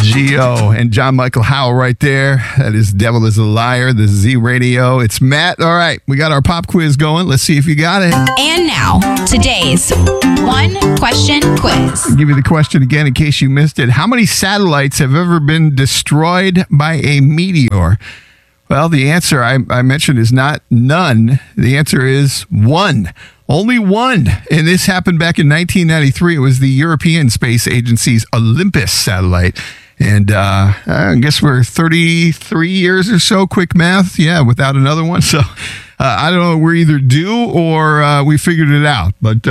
Geo and John Michael Howell right there. That is Devil is a Liar, the Z Radio. It's Matt. All right, we got our pop quiz going. Let's see if you got it. And now, today's one question quiz. I'll give you the question again in case you missed it. How many satellites have ever been destroyed by a meteor? Well, the answer I mentioned is not none. The answer is one. Only one. And this happened back in 1993. It was the European Space Agency's Olympus satellite. And I guess we're 33 years or so, quick math, without another one. So I don't know, we're either due or we figured it out. But